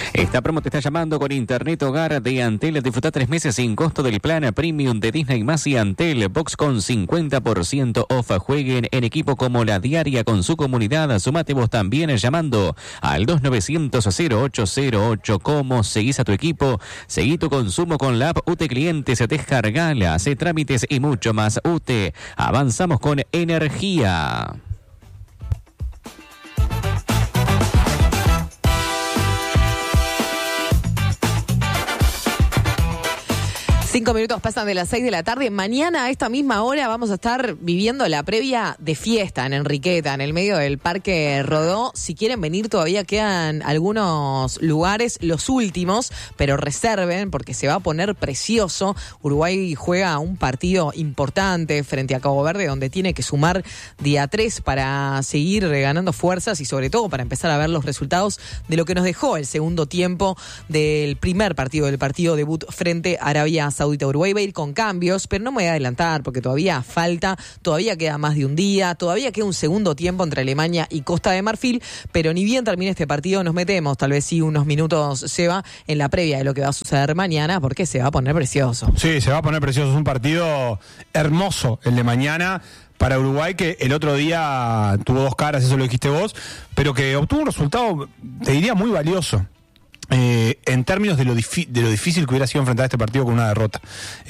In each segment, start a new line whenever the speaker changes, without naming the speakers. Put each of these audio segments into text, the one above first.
Esta promo te está llamando con Internet Hogar de Antel. Disfruta 3 meses sin costo del plan Premium de Disney Más y Antel Box con 50% off. Jueguen en equipo como La Diaria con su comunidad. Sumate vos también llamando al 2900-0808. ¿Cómo seguís a tu equipo? Seguí tu consumo con la app UTE Clientes. Descargala, hace trámites y mucho más. UTE, avanzamos con energía.
5 minutos pasan de las 6 de la tarde. Mañana a esta misma hora vamos a estar viviendo la previa de fiesta en Enriqueta, en el medio del Parque Rodó. Si quieren venir, todavía quedan algunos lugares, los últimos, pero reserven porque se va a poner precioso. Uruguay juega un partido importante frente a Cabo Verde, donde tiene que sumar día 3 para seguir ganando fuerzas y sobre todo para empezar a ver los resultados de lo que nos dejó el segundo tiempo del primer partido, del partido debut frente a Arabia Saudita. Uruguay va a ir con cambios, pero no me voy a adelantar porque todavía falta, todavía queda más de un día, todavía queda un segundo tiempo entre Alemania y Costa de Marfil, pero ni bien termine este partido nos metemos, tal vez sí unos minutos, Seba, en la previa de lo que va a suceder mañana, porque se va a poner precioso.
Sí, se va a poner precioso, es un partido hermoso el de mañana para Uruguay, que el otro día tuvo dos caras, eso lo dijiste vos, pero que obtuvo un resultado, te diría, muy valioso. En términos de lo difícil que hubiera sido enfrentar este partido con una derrota.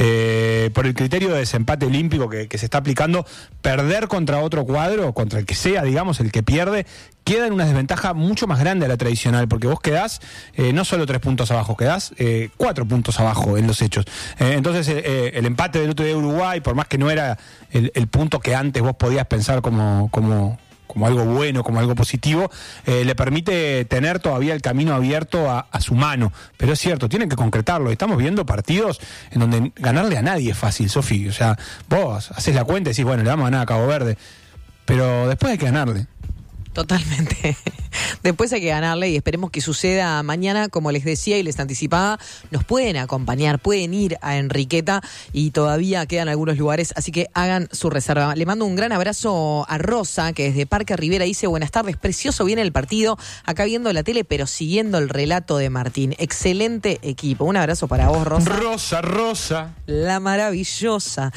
Por el criterio de desempate olímpico que se está aplicando, perder contra otro cuadro, contra el que sea, digamos, el que pierde, queda en una desventaja mucho más grande a la tradicional, porque vos quedás no solo 3 puntos abajo, quedás 4 puntos abajo en los hechos. Entonces el empate del otro día de Uruguay, por más que no era el punto que antes vos podías pensar como algo bueno, como algo positivo, le permite tener todavía el camino abierto a su mano. Pero es cierto, tienen que concretarlo. Estamos viendo partidos en donde ganarle a nadie es fácil, Sofi. O sea, vos haces la cuenta y decís, bueno, le vamos a ganar a Cabo Verde, pero después hay que ganarle.
Totalmente. Después hay que ganarle y esperemos que suceda mañana. Como les decía y les anticipaba, nos pueden acompañar, pueden ir a Enriqueta y todavía quedan algunos lugares, así que hagan su reserva. Le mando un gran abrazo a Rosa, que desde Parque Rivera dice: buenas tardes, precioso viene el partido, acá viendo la tele pero siguiendo el relato de Martín. Excelente equipo. Un abrazo para vos, Rosa.
Rosa.
La maravillosa.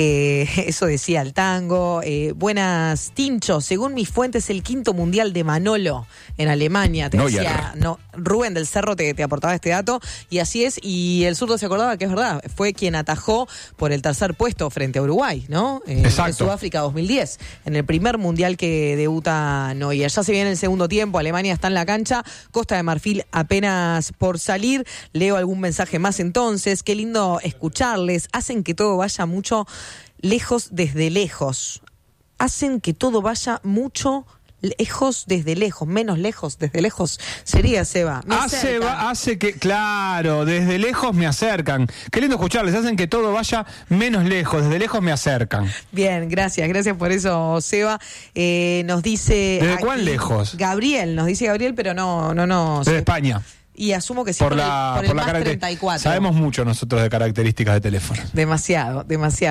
Eso decía el tango. Buenas, Tincho. Según mis fuentes, el quinto mundial de Manolo en Alemania. Te decía, Rubén del Cerro te aportaba este dato, y así es. Y el zurdo se acordaba que es verdad, fue quien atajó por el tercer puesto frente a Uruguay, ¿no?
Exacto.
En Sudáfrica 2010, en el primer mundial que debuta Neuer. Ya se viene el segundo tiempo, Alemania está en la cancha, Costa de Marfil apenas por salir. Leo algún mensaje más entonces. Qué lindo escucharles. Hacen que todo vaya mucho lejos desde lejos. Hacen que todo vaya mucho lejos desde lejos, menos lejos desde lejos. Sería, Seba.
Hace que, claro, desde lejos me acercan. Qué lindo escucharles, hacen que todo vaya menos lejos, desde lejos me acercan.
Bien, gracias por eso, Seba. Nos dice...
¿Desde cuán lejos?
Gabriel, nos dice Gabriel, pero no.
Desde España.
Y asumo que sí por el más 34.
Sabemos mucho nosotros de características de teléfono.
Demasiado.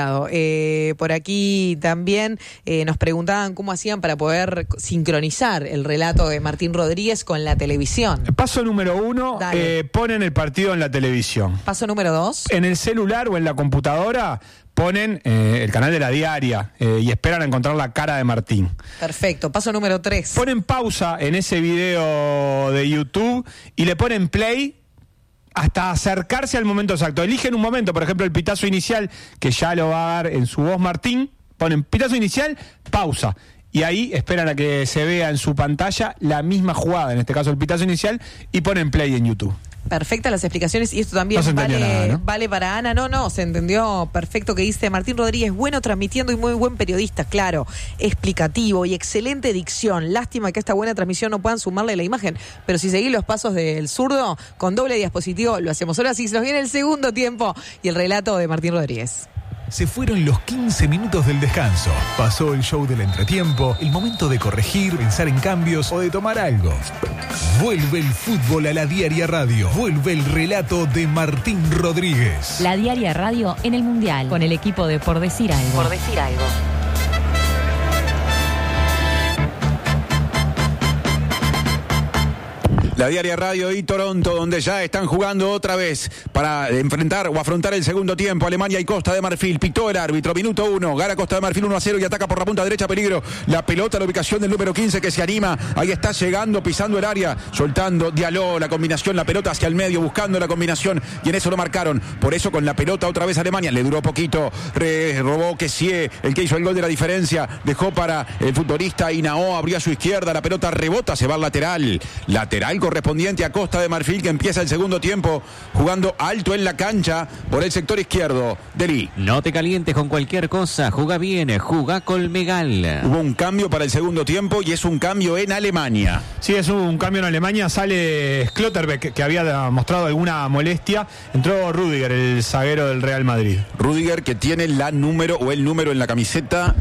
Por aquí también nos preguntaban cómo hacían para poder sincronizar el relato de Martín Rodríguez con la televisión.
Paso número 1, ponen el partido en la televisión.
Paso número 2.
En el celular o en la computadora ponen el canal de La Diaria y esperan a encontrar la cara de Martín.
Perfecto. Paso número 3.
Ponen pausa en ese video de YouTube y le ponen play hasta acercarse al momento exacto. Eligen un momento, por ejemplo, el pitazo inicial, que ya lo va a dar en su voz Martín. Ponen pitazo inicial, pausa. Y ahí esperan a que se vea en su pantalla la misma jugada, en este caso el pitazo inicial, y ponen play en YouTube.
Perfectas las explicaciones, y esto también vale para Ana. No, se entendió perfecto, que dice Martín Rodríguez: bueno transmitiendo y muy buen periodista, claro, explicativo y excelente dicción. Lástima que a esta buena transmisión no puedan sumarle la imagen, pero si seguís los pasos del zurdo con doble dispositivo lo hacemos. Ahora sí, se nos viene el segundo tiempo y el relato de Martín Rodríguez.
Se fueron los 15 minutos del descanso. Pasó el show del entretiempo, el momento de corregir, pensar en cambios o de tomar algo. Vuelve el fútbol a La Diaria Radio. Vuelve el relato de Martín Rodríguez.
La Diaria Radio en el Mundial, con el equipo de Por Decir Algo.
Por Decir Algo.
La Diaria Radio y Toronto, donde ya están jugando otra vez para enfrentar o afrontar el segundo tiempo. Alemania y Costa de Marfil. Pitó el árbitro, minuto 1. Gana Costa de Marfil 1-0 y ataca por la punta derecha, peligro. La pelota, la ubicación del número 15 que se anima. Ahí está llegando, pisando el área, soltando, dialogó la combinación, la pelota hacia el medio, buscando la combinación, y en eso lo marcaron. Por eso con la pelota otra vez Alemania. Le duró poquito, robó Kessie, el que hizo el gol de la diferencia. Dejó para el futbolista Inao, abrió a su izquierda, la pelota rebota, se va al lateral. Lateral correspondiente a Costa de Marfil, que empieza el segundo tiempo jugando alto en la cancha por el sector izquierdo. Delí.
No te calientes con cualquier cosa, juega bien, juega Colmegal.
Hubo un cambio para el segundo tiempo y es un cambio en Alemania.
Sí, es un cambio en Alemania. Sale Schlotterbeck, que había mostrado alguna molestia. Entró Rüdiger, el zaguero del Real Madrid.
Rüdiger, que tiene el número en la camiseta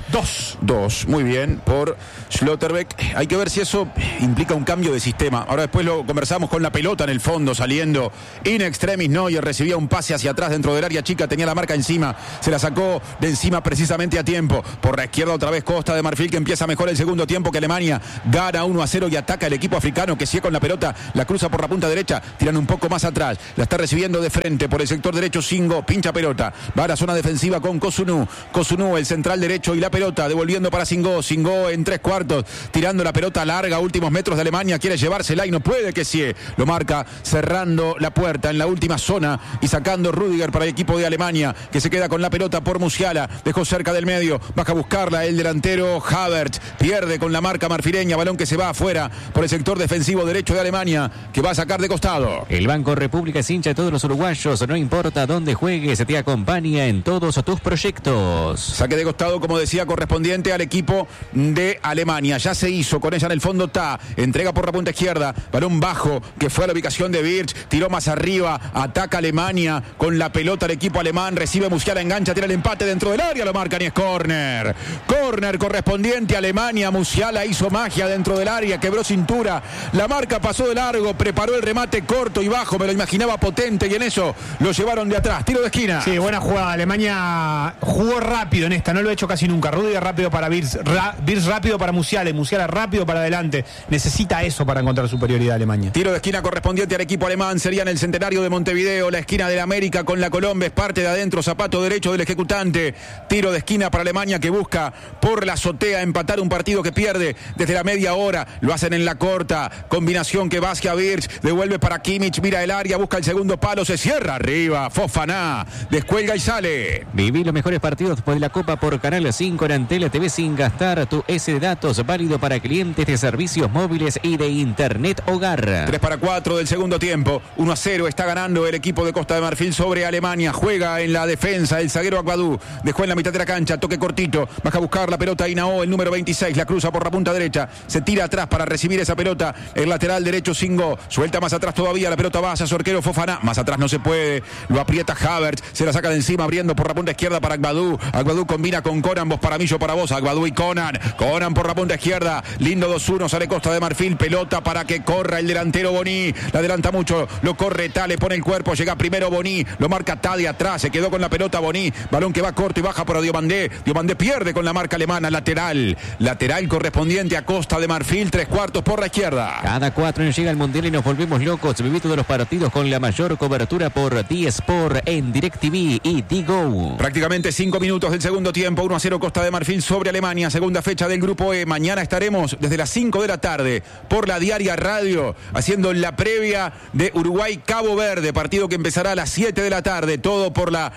2. Muy bien, por Schlotterbeck. Hay que ver si eso implica un cambio de sistema. Ahora después lo conversamos con la pelota en el fondo, saliendo in extremis. Neuer recibía un pase hacia atrás dentro del área chica, tenía la marca encima, se la sacó de encima precisamente a tiempo. Por la izquierda otra vez Costa de Marfil, que empieza mejor el segundo tiempo, que Alemania gana 1-0 y ataca el equipo africano, que sigue con la pelota, la cruza por la punta derecha, tiran un poco más atrás, la está recibiendo de frente por el sector derecho. Singo pincha pelota, va a la zona defensiva con Kosunu, el central derecho, y la pelota devolviendo para Singo en 3/4, tirando la pelota larga, últimos metros de Alemania, quiere llevársela y no puede. Kessie lo marca, cerrando la puerta en la última zona y sacando Rüdiger para el equipo de Alemania, que se queda con la pelota por Musiala, dejó cerca del medio, baja a buscarla el delantero Havertz, pierde con la marca marfileña, balón que se va afuera por el sector defensivo derecho de Alemania, que va a sacar de costado.
El Banco República es hincha de todos los uruguayos, no importa dónde juegues, te acompaña en todos tus proyectos.
Saque de costado, como decía, correspondiente al equipo de Alemania. Ya se hizo con ella en el fondo. Entrega por la punta izquierda, balón bajo que fue a la ubicación de Wirtz, tiró más arriba, ataca Alemania con la pelota el equipo alemán, recibe Musiala, engancha, tira el empate dentro del área, lo marcan y es córner correspondiente a Alemania. Musiala hizo magia dentro del área, quebró cintura, la marca pasó de largo, preparó el remate corto y bajo, me lo imaginaba potente, y en eso lo llevaron de atrás, tiro de esquina.
Sí, buena jugada. Alemania jugó rápido en esta, no lo ha hecho casi nunca. Rüdiger rápido para Wirtz, Wirtz rápido para Musiala, y Musiala rápido para adelante. Necesita eso para encontrar superioridad Alemania.
Tiro de esquina correspondiente al equipo alemán, sería en el Centenario de Montevideo, la esquina de la América con la Colombia, es parte de adentro, zapato derecho del ejecutante. Tiro de esquina para Alemania, que busca por la azotea empatar un partido que pierde desde la media hora. Lo hacen en la corta, combinación que va hacia Wirtz, devuelve para Kimmich, mira el área, busca el segundo palo, se cierra arriba, Fofana, descuelga y sale.
Viví los mejores partidos de la Copa por Canal 5 en Antel TV sin gastar tu S de datos, válido para clientes de servicios móviles y de Internet Hogar.
3-4 del segundo tiempo, 1-0 está ganando el equipo de Costa de Marfil sobre Alemania. Juega en la defensa el zaguero Agbadou, dejó en la mitad de la cancha, toque cortito, baja a buscar la pelota Inao, el número 26, la cruza por la punta derecha, se tira atrás para recibir esa pelota, el lateral derecho Singo, suelta más atrás todavía, la pelota va hacia su arquero Fofana, más atrás no se puede, lo aprieta Havertz, se la saca de encima abriendo por la punta izquierda para Agbadou combina con Conan, vos para mí, yo para vos, Agbadou y Conan por la punta izquierda, lindo 2-1, sale Costa de Marfil, pelota para que corra el delantero Boni, la adelanta mucho, lo corre Ta, le pone el cuerpo, llega primero Boni, lo marca Ta de atrás, se quedó con la pelota Boni, balón que va corto y baja para Diomandé pierde con la marca alemana, lateral correspondiente a Costa de Marfil, 3/4 por la izquierda.
Cada 4 años llega el Mundial y nos volvemos locos, viví todos los partidos con la mayor cobertura por D-Sport en DirecTV y D-Go.
Prácticamente 5 minutos del segundo tiempo, 1-0 Costa de Marfil sobre Alemania, segunda fecha del Grupo E. Mañana estaremos desde las 5 de la tarde por la Diaria Radio haciendo la previa de Uruguay-Cabo Verde, partido que empezará a las 7 de la tarde, todo por la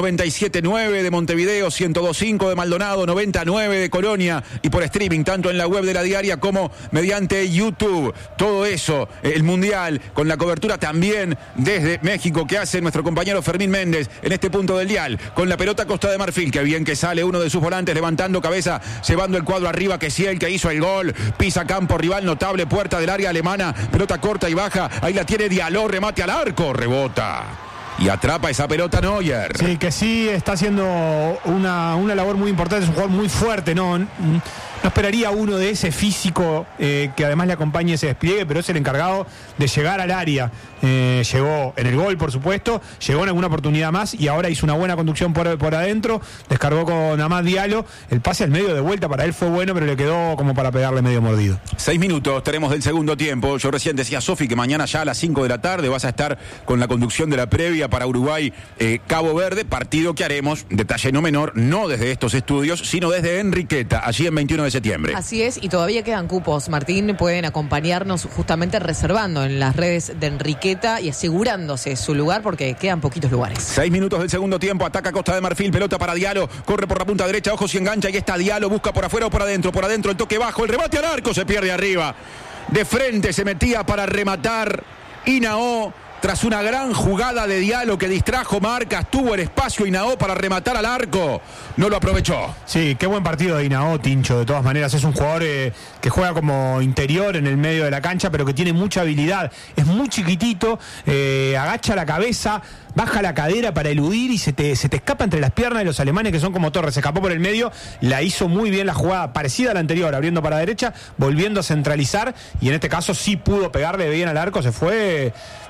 97.9 de Montevideo, 102.5 de Maldonado, 99 de Colonia, y por streaming tanto en la web de la Diaria como mediante YouTube. Todo eso, el Mundial, con la cobertura también desde México que hace nuestro compañero Fermín Méndez en este punto del dial, con la pelota Costa de Marfil, que bien que sale uno de sus volantes levantando cabeza, llevando el cuadro arriba, que sí, el que hizo el gol, pisa campo rival, notable puerta del área alemana, pelota corta y baja, ahí la tiene Diallo, remate al arco, rebota y atrapa esa pelota Neuer.
Sí, que sí está haciendo una labor muy importante, es un jugador muy fuerte, ¿no? No esperaría uno de ese físico que además le acompañe ese despliegue, pero es el encargado de llegar al área. Llegó en el gol, por supuesto, llegó en alguna oportunidad más y ahora hizo una buena conducción por adentro, descargó con Amad Diallo, el pase al medio de vuelta para él fue bueno, pero le quedó como para pegarle medio mordido.
6 minutos tenemos del segundo tiempo. Yo recién decía, Sofi, que mañana ya a las 5 de la tarde vas a estar con la conducción de la previa para Uruguay Cabo Verde, partido que haremos, detalle no menor, no desde estos estudios, sino desde Enriqueta, allí en 21 de septiembre.
Así es, y todavía quedan cupos, Martín, pueden acompañarnos justamente reservando en las redes de Enriqueta y asegurándose su lugar porque quedan poquitos lugares.
6 minutos del segundo tiempo, ataca Costa de Marfil, pelota para Diallo, corre por la punta derecha, ojo si engancha, y está Diallo, busca por afuera o por adentro el toque bajo, el remate al arco, se pierde arriba. De frente se metía para rematar Hinao. Tras una gran jugada de Diallo que distrajo marcas, tuvo el espacio Hinao para rematar al arco. No lo aprovechó.
Sí, qué buen partido de Hinao, Tincho. De todas maneras, es un jugador que juega como interior en el medio de la cancha, pero que tiene mucha habilidad. Es muy chiquitito, agacha la cabeza, baja la cadera para eludir y se te escapa entre las piernas de los alemanes que son como torres. Se escapó por el medio, la hizo muy bien la jugada, parecida a la anterior, abriendo para derecha, volviendo a centralizar y en este caso sí pudo pegarle bien al arco. Se fue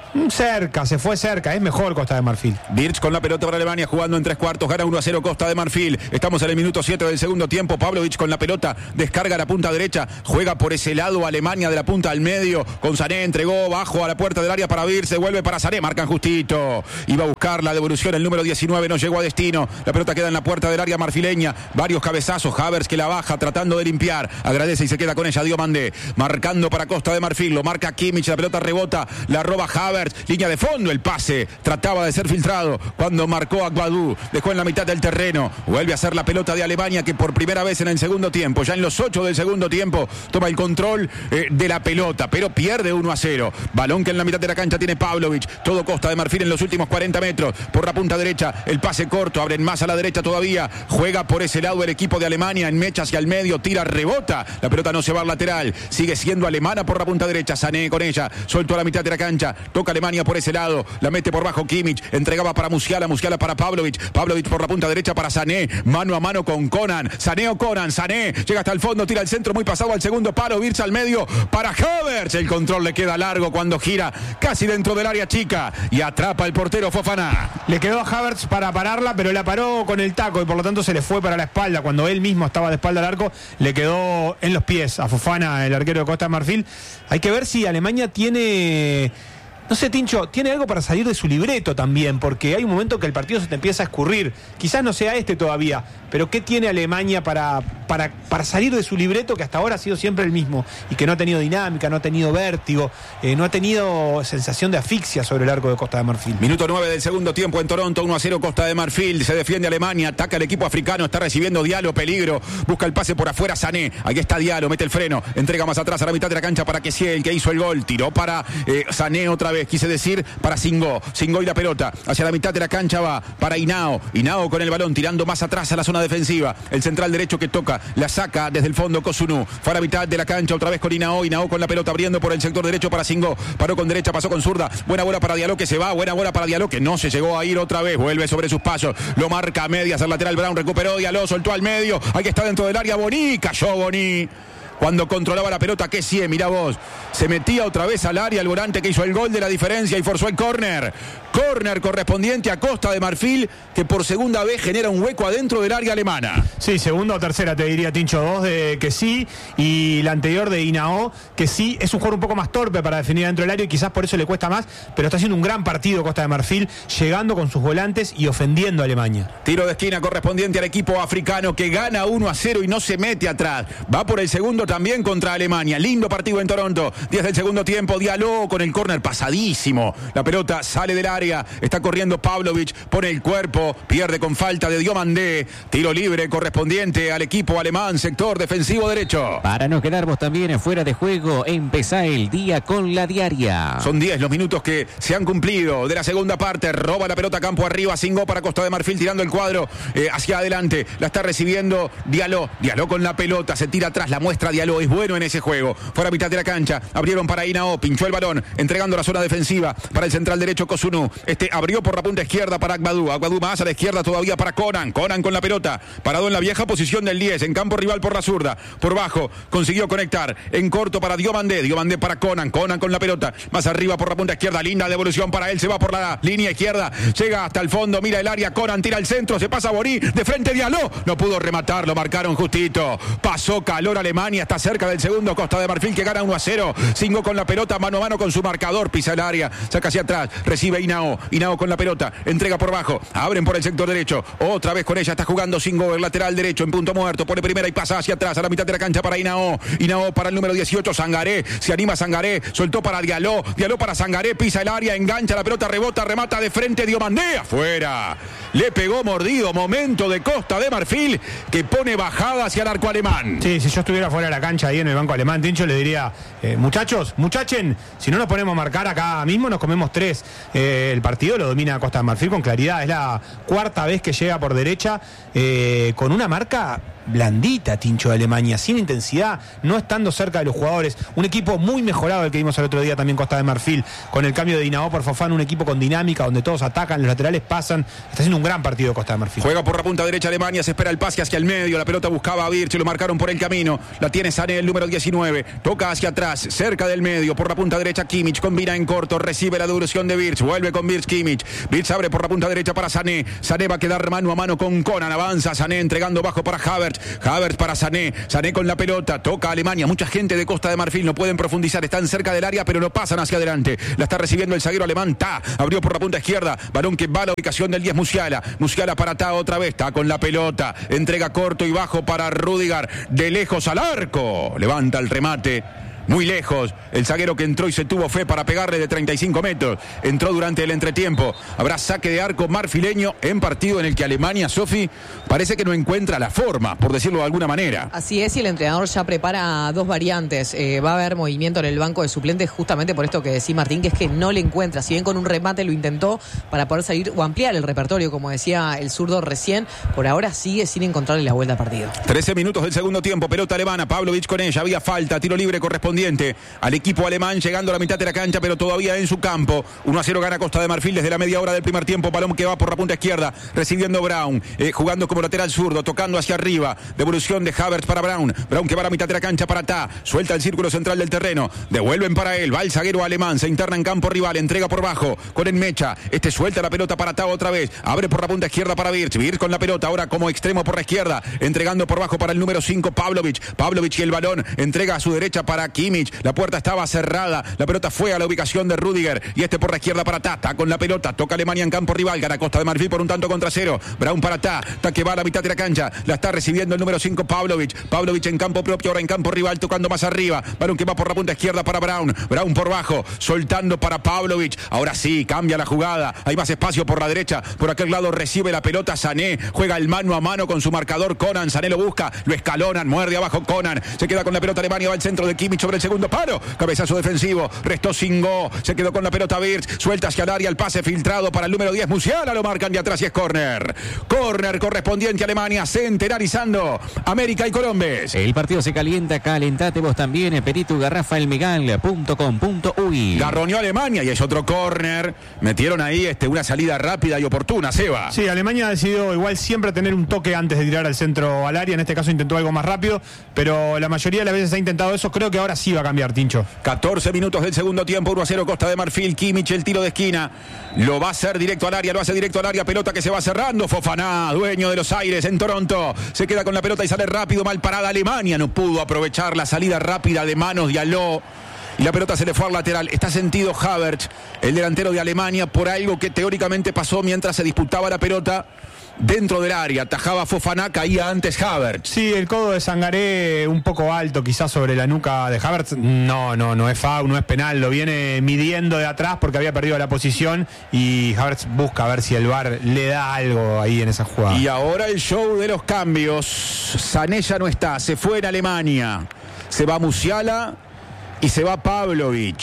cerca, es mejor Costa de Marfil.
Birch con la pelota para Alemania, jugando en 3/4, gana 1-0 Costa de Marfil. Estamos en el minuto 7 del segundo tiempo. Pavlovic con la pelota, descarga la punta derecha, juega por ese lado Alemania de la punta al medio, con Sané, entregó bajo a la puerta del área para Birch, se vuelve para Sané, marcan justito. Iba a buscar la devolución el número 19, no llegó a destino. La pelota queda en la puerta del área marfileña, varios cabezazos, Havertz que la baja tratando de limpiar, agradece y se queda con ella Diomandé, marcando para Costa de Marfil, lo marca Kimmich, la pelota rebota, la roba Havertz, línea de fondo, el pase trataba de ser filtrado cuando marcó a Guadú, dejó en la mitad del terreno, vuelve a ser la pelota de Alemania que por primera vez en el segundo tiempo, ya en los 8 del segundo tiempo, toma el control de la pelota, pero pierde 1-0, balón que en la mitad de la cancha tiene Pavlovic, todo Costa de Marfil en los últimos 40 metros, por la punta derecha, el pase corto, abren más a la derecha todavía, juega por ese lado el equipo de Alemania, en mecha hacia el medio, tira, rebota, la pelota no se va al lateral, sigue siendo alemana por la punta derecha, Sané con ella, soltó a la mitad de la cancha, toca Alemania por ese lado, la mete por bajo Kimmich, entregaba para Musiala para Pavlovic, Pavlovic por la punta derecha para Sané, mano a mano con Conan, Sané o Conan, Sané, llega hasta el fondo, tira el centro muy pasado al segundo palo, Birch al medio para Havertz, el control le queda largo cuando gira casi dentro del área chica y atrapa el portero Fofana.
Le quedó a Havertz para pararla, pero la paró con el taco y por lo tanto se le fue para la espalda, cuando él mismo estaba de espalda al arco, le quedó en los pies a Fofana, el arquero de Costa de Marfil. Hay que ver si Alemania tiene... No sé, Tincho, tiene algo para salir de su libreto también, porque hay un momento que el partido se te empieza a escurrir. Quizás no sea este todavía, pero ¿qué tiene Alemania para salir de su libreto que hasta ahora ha sido siempre el mismo? Y que no ha tenido dinámica, no ha tenido vértigo, no ha tenido sensación de asfixia sobre el arco de Costa de Marfil.
Minuto 9 del segundo tiempo en Toronto, 1-0 Costa de Marfil, se defiende Alemania, ataca el equipo africano, está recibiendo Diallo, peligro, busca el pase por afuera Sané, aquí está Diallo, mete el freno, entrega más atrás a la mitad de la cancha para Kessie, el que hizo el gol, tiró para Sané otra vez, quise decir para Singó y la pelota hacia la mitad de la cancha va para Hinao con el balón tirando más atrás a la zona defensiva, el central derecho que toca, la saca desde el fondo Kosunu, fue a la mitad de la cancha otra vez con Hinao con la pelota abriendo por el sector derecho para Singó, paró con derecha, pasó con zurda, buena bola para Diallo que se va, buena bola para Diallo que no se llegó a ir otra vez, vuelve sobre sus pasos, lo marca a medias al lateral Brown, recuperó Diallo, soltó al medio, aquí está dentro del área Boni, cayó Boni. Cuando controlaba la pelota, que sí, mirá vos. Se metía otra vez al área el volante que hizo el gol de la diferencia y forzó el córner. Córner correspondiente a Costa de Marfil, que por segunda vez genera un hueco adentro del área alemana.
Sí, segunda o tercera, te diría, Tincho. 2 de que sí y la anterior de Hinao, que sí es un jugador un poco más torpe para definir dentro del área y quizás por eso le cuesta más, pero está haciendo un gran partido Costa de Marfil, llegando con sus volantes y ofendiendo a Alemania.
Tiro de esquina correspondiente al equipo africano que gana 1-0 y no se mete atrás. Va por el segundo también contra Alemania. Lindo partido en Toronto. 10 del segundo tiempo. Diallo con el córner pasadísimo. La pelota sale del área. Está corriendo Pavlovic. Pone el cuerpo. Pierde con falta de Diomandé. Tiro libre correspondiente al equipo alemán. Sector defensivo derecho.
Para no quedarnos también fuera de juego, empezá el día con la diaria.
Son 10 los minutos que se han cumplido de la segunda parte. Roba la pelota campo arriba. Singó para Costa de Marfil tirando el cuadro hacia adelante. La está recibiendo Diallo. Diallo con la pelota. Se tira atrás. La muestra Diallo es bueno en ese juego. Fuera mitad de la cancha, abrieron para Hinao, pinchó el balón, entregando la zona defensiva para el central derecho Kozunu. Abrió por la punta izquierda para Agbadou. Agbadou más a la izquierda todavía para Conan. Conan con la pelota, parado en la vieja posición del 10, en campo rival por la zurda. Por bajo, consiguió conectar. En corto para Diomandé. Diomandé para Conan. Conan con la pelota, más arriba por la punta izquierda. Linda devolución para él, se va por la línea izquierda. Llega hasta el fondo, mira el área. Conan tira al centro, se pasa a Borí. De frente Diallo. No pudo rematar, lo marcaron justito. Pasó calor Alemania, está cerca del segundo. Costa de Marfil que gana 1-0. Singo con la pelota, mano a mano con su marcador. Pisa el área, saca hacia atrás. Recibe Hinao. Hinao con la pelota, entrega por bajo. Abren por el sector derecho. Otra vez con ella está jugando Singo, el lateral derecho en punto muerto. Pone primera y pasa hacia atrás a la mitad de la cancha para Hinao. Hinao para el número 18, Sangaré. Se anima Sangaré. Soltó para Diallo. Diallo para Sangaré. Pisa el área, engancha la pelota, rebota, remata de frente. Diomandé afuera. Le pegó mordido. Momento de Costa de Marfil que pone bajada hacia el arco alemán.
Sí, si yo estuviera fuera de la cancha ahí en el banco alemán, Tincho, le diría, muchachen, si no nos ponemos a marcar acá mismo, nos comemos 3. El partido lo domina Costa de Marfil con claridad. Es la cuarta vez que llega por derecha con una marca blandita, Tincho, de Alemania, sin intensidad, no estando cerca de los jugadores. Un equipo muy mejorado el que vimos el otro día también Costa de Marfil, con el cambio de Hinao por Fofana, un equipo con dinámica, donde todos atacan, los laterales pasan. Está haciendo un gran partido Costa de Marfil.
Juega por la punta derecha Alemania, se espera el pase hacia el medio, la pelota buscaba a Virch, lo marcaron por el camino, la tiene Sané, el número 19, toca hacia atrás, cerca del medio, por la punta derecha Kimmich, combina en corto, recibe la devolución de Virch, vuelve con Virch Kimmich, Virch abre por la punta derecha para Sané, Sané va a quedar mano a mano con Conan, avanza Sané entregando bajo para Havertz, Havertz para Sané, Sané con la pelota, toca Alemania, mucha gente de Costa de Marfil, no pueden profundizar, están cerca del área pero no pasan hacia adelante, la está recibiendo el zaguero alemán, Ta, abrió por la punta izquierda, balón que va a la ubicación del 10 Musiala, Musiala para Ta otra vez, Ta con la pelota, entrega corto y bajo para Rüdiger, de lejos al arco, levanta el remate. Muy lejos, el zaguero que entró y se tuvo fe para pegarle de 35 metros. Entró durante el entretiempo. Habrá saque de arco marfileño en partido en el que Alemania, Sofi, parece que no encuentra la forma, por decirlo de alguna manera.
Así es, y el entrenador ya prepara 2 variantes. Va a haber movimiento en el banco de suplentes justamente por esto que decía Martín, que es que no le encuentra. Si bien con un remate lo intentó para poder salir o ampliar el repertorio, como decía el zurdo recién, por ahora sigue sin encontrarle la vuelta al partido.
13 minutos del segundo tiempo, pelota alemana, Pavlovic con ella, había falta, tiro libre correspondiente al equipo alemán, llegando a la mitad de la cancha, pero todavía en su campo. 1-0 gana Costa de Marfil desde la media hora del primer tiempo. Balón que va por la punta izquierda, recibiendo Brown, jugando como lateral zurdo, tocando hacia arriba. Devolución de Havertz para Brown. Brown que va a la mitad de la cancha para Ta. Suelta el círculo central del terreno. Devuelven para él. Va el zaguero alemán. Se interna en campo rival. Entrega por bajo. Con Enmecha. Suelta la pelota para Ta otra vez. Abre por la punta izquierda para Virch. Virch con la pelota ahora como extremo por la izquierda. Entregando por bajo para el número 5, Pavlovic. Pavlovic y el balón. Entrega a su derecha para Kimmich. La puerta estaba cerrada. La pelota fue a la ubicación de Rüdiger. Y por la izquierda para Ta. Ta con la pelota. Toca Alemania en campo rival. Gana Costa de Marfil por un tanto contra 0. Brown para Ta. Ta que va a la mitad de la cancha. La está recibiendo el número 5, Pavlovic. Pavlovic en campo propio, ahora en campo rival, tocando más arriba. Balón que va por la punta izquierda para Brown. Brown por bajo. Soltando para Pavlovic. Ahora sí, cambia la jugada. Hay más espacio por la derecha. Por aquel lado recibe la pelota Sané. Juega el mano a mano con su marcador Conan. Sané lo busca. Lo escalonan. Muerde abajo Conan. Se queda con la pelota Alemania. Va al centro de Kimmich sobre el segundo palo. Cabezazo defensivo. Restó Singo. Se quedó con la pelota Virch. Suelta hacia el área. El pase filtrado para el número 10. Musiala lo marcan de atrás y es córner. Córner correspondiente a Alemania. Centenarizando América y Colombes.
El partido se calienta. Calentate vos también. Peritu Garrafa elmegal.com.uy.
Garroneó Alemania y es otro córner. Metieron ahí una salida rápida y oportuna, Seba.
Sí, Alemania ha decidido igual siempre tener un toque antes de tirar al centro al área. En este caso intentó algo más rápido, pero la mayoría de las veces ha intentado eso. Creo que ahora sí va a cambiar, Tincho.
14 minutos del segundo tiempo, 1-0 Costa de Marfil. Kimmich, el tiro de esquina. Lo va a hacer directo al área, lo hace directo al área. Pelota que se va cerrando. Fofana, dueño de los aires en Toronto. Se queda con la pelota y sale rápido, mal parada Alemania. No pudo aprovechar la salida rápida de manos de Aló. Y la pelota se le fue al lateral. Está sentido Havertz, el delantero de Alemania, por algo que teóricamente pasó mientras se disputaba la pelota dentro del área. Atajaba Fofana, caía antes Havertz.
Sí, el codo de Sangaré un poco alto, quizás sobre la nuca de Havertz. No es foul, no es penal. Lo viene midiendo de atrás porque había perdido la posición y Havertz busca a ver si el VAR le da algo ahí en esa jugada.
Y ahora el show de los cambios. Sané ya no está, se fue en Alemania. Se va Musiala y se va Pavlovic.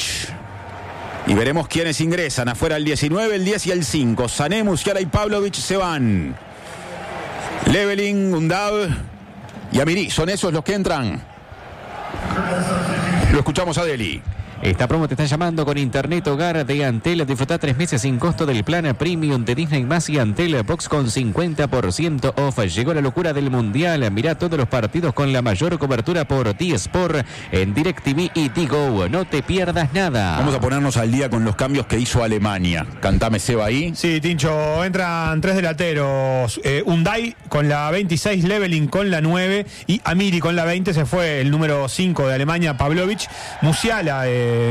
Y veremos quiénes ingresan. Afuera el 19, el 10 y el 5. Sané, Musiala y Pavlovic se van. Leveling, Undav y Amiri. Son esos los que entran. Lo escuchamos a Deli.
Esta promo te está llamando con Internet Hogar de Antel. Disfruta 3 meses sin costo del plan Premium de Disney Más y Antel Box con 50% off. Llegó la locura del Mundial. Mirá todos los partidos con la mayor cobertura por D-Sport en DirecTV y Tigo. No te pierdas nada.
Vamos a ponernos al día con los cambios que hizo Alemania. Cantame, Seba, ahí.
Sí, Tincho, entran 3 delanteros. Unday con la 26, Leveling con la 9 y Amiri con la 20. Se fue el número 5 de Alemania, Pavlovic. Musiala